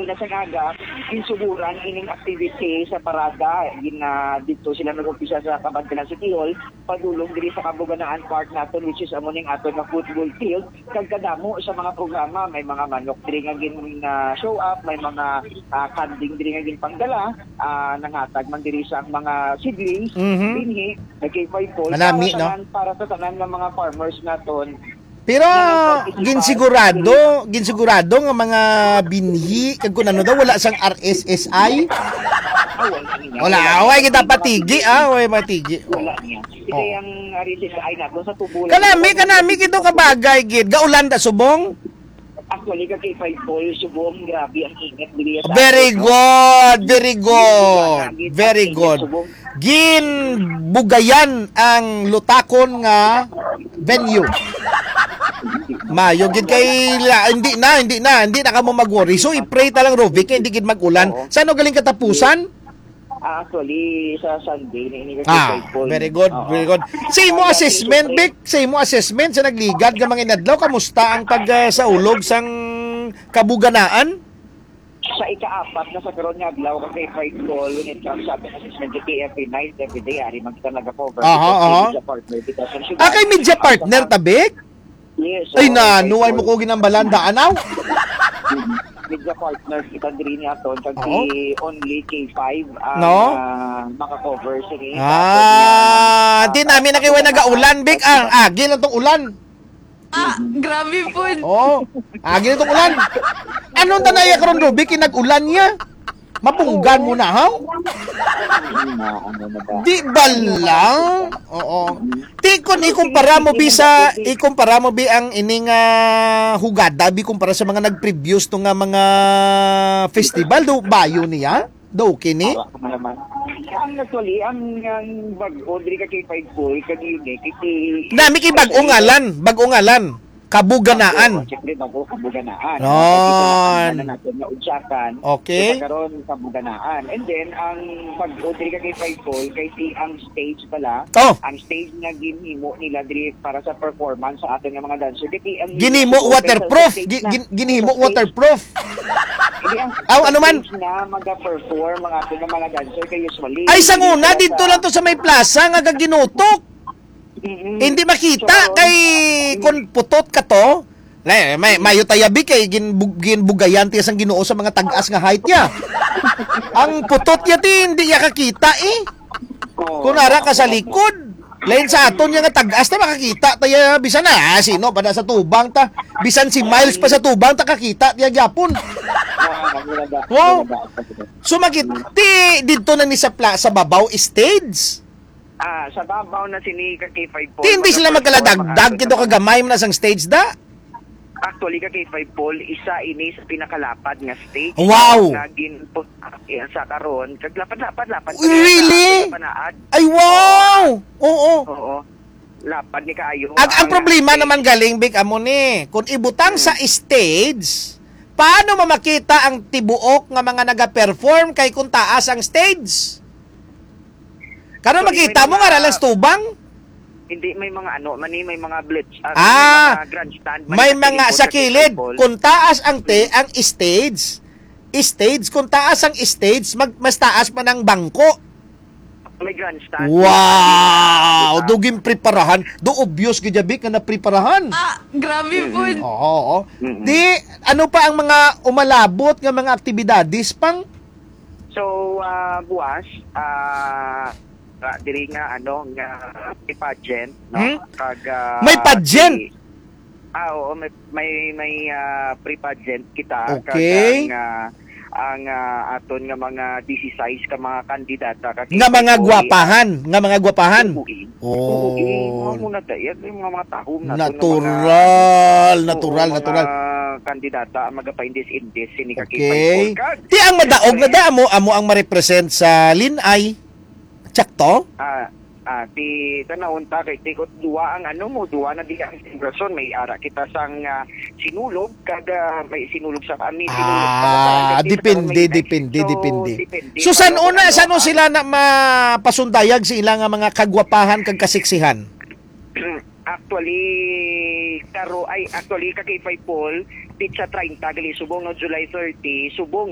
kanina sa naga, insuburan ining activity sa parada. Dito sila nag-umpisa sa Kabantalan City Hall, padulong diri sa Kabuganaan Park naton, which is amuning aton na football field. Kagkadamo sa mga programa, may mga manok diri nga show up, may mga kanding diri nga pangdala, nangatag man diri sa mga siblings, binhi, nagkay Paul, para sa tanan ng mga farmers naton. Pero ginsigurado nga mga binhi kag kun ano daw wala sang RSSI. Wala kita patigi way matigi. Wala niya. Ito yung RSSI nato sa tubulan. Kanami kito kabagay gid. Gaulan ta subong. Actually, kay 5 Paul, subong, grabe ang init. Very good. Ginbugayan ang lutakon nga venue. Mayo gid kay hindi na ka mo mag-worry. So i-pray ta lang Rovic kay hindi gid mag-ulan. Saan galing katapusan? Actually, sa Sunday ni very good. Sa imo assessment, Vic, sa sa nagligad nga mga inadlaw, kamusta ang pag-saulog sang kabuganaan? Sa ika-4 na sa karon nga adlaw kay Fight Call when it comes sa assessment every night, every day, ari magtalaga cover. Kay media partner tabik? Yes. Ay nuway mo ko ginambalan daanaw. Media partners kita diri ni aton kag only K5 maka-cover sini. Di namin nakiwa nagaulan big agi lang tong ulan. Grabe po. Agi lang tong ulan. Anong tanaya karon Ruby kinag-ulan niya? Mapunggan mo na ha? Di ba lang? Oo. Tikon ikumpara mo bi ang ining hugada bi kumpara sa mga nag-previous to nga mga festival do bayo niya? Do kini? Ang actually ang bag-o diri ka kay 5 Paul kag unique nami kay bag-o ngalan. Kabuganaan. Kabuganaan. Natin na udsakan. Okay. Karon kabuganaan. And then ang pag-order ka kay 5 Paul kay ang stage pala. Ang stage nga ginhimo nila diri para sa performance sa aton nga mga dancer. Ginhimo waterproof. Ginhimo waterproof. Ano man na maga-perform mga aton nga mga dancer kay usually. Ay sanguna dito lang to sa may plaza nga ginutok. Hindi makita kay kun putot ka to. Mayo tayabi kay ginbugayan ti sang Ginoo sa mga tag-as nga height niya. Ang putot niya ti hindi niya kakita Kunara ka sa likod. Lain sa aton niya nga tag-as na makakita taya bisan na sino pa sa tubang ta. Bisan si Miles pa sa tubang ta kakita tiya gyapon. So makiti dito na ni sa babaw stage. Sa babaw na sini ka kay 5 Paul. Hindi sila magkaladagdag kito kagamay mo na sang stage da. Actually ka kay 5 Paul isa ini sa pinakalapad nga stage. Wow. Nagin sa karon kag lapad. Really? Ay wow. Oo. Lapad ni kaayo. Ang problema naman galing big amo ni kung ibutang sa stage. Paano mamakita ang tibuok nga mga naga-perform kay kung taas ang stage? Kano makita mo nga lang tubang? Hindi may mga may mga blitz. May mga grandstand. May mga sa kilid. Kung taas ang stage, kung taas ang stage, mas taas pa ng bangko. May grandstand. Wow! Duging preparahan. Do obvious gijabi ka na preparahan. Grabe po. Oo. Di, ano pa ang mga umalabot nga mga aktibidades pang? So, buwas, diri nga nga may pageant may pageant oo may pre-pageant kita okay ang aton nga mga 16 ka mga kandidata nga mga gwapahan muna tayo mga tahom natural kandidata magapaindis sini ka okay ti ang madaog na da amo ang ma-represent sa Linay Tsakto? Ti tanawon ta kay tikot duwa ang duwa na di ang integration may ara kita sang sinulog kada may sinulog sa kami depende. So san sila na mapasundayag sa ilang mga kagwapahan kag kasiksihan? Actually ka kay 5 Paul sa 30 gali subong no July 30 subong